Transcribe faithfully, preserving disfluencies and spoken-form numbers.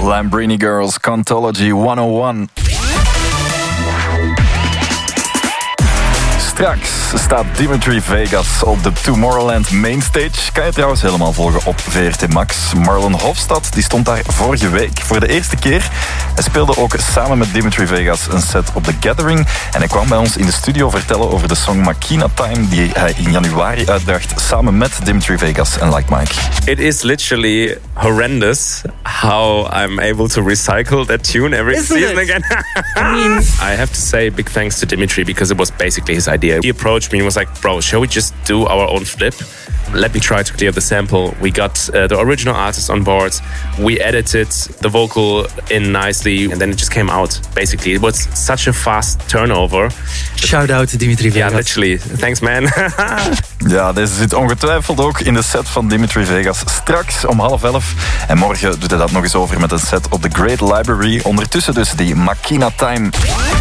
Lambrini Girls, Contology honderdéén. Straks staat Dimitri Vegas op de Tomorrowland Mainstage. Kan je trouwens helemaal volgen op V R T Max. Marlon Hofstad die stond daar vorige week voor de eerste keer. Hij speelde ook samen met Dimitri Vegas een set op The Gathering. En hij kwam bij ons in de studio vertellen over de song Makina Time die hij in januari uitbracht samen met Dimitri Vegas en Like Mike. It is literally horrendous how I'm able to recycle that tune every Isn't season it? again. I mean, I have to say big thanks to Dimitri because it was basically his idea. He approached me and was like, bro, shall we just do our own flip? Let me try to clear the sample. We got uh, the original artist on board. We edited the vocal in nicely and then it just came out. Basically, it was such a fast turnover. shout out to Dimitri Vegas. Yeah, literally. Thanks, man. Ja, deze zit ongetwijfeld ook in de set van Dimitri Vegas. Straks om half elf. En morgen doet hij dat nog eens over met een set op The Great Library. Ondertussen dus die Makina Time.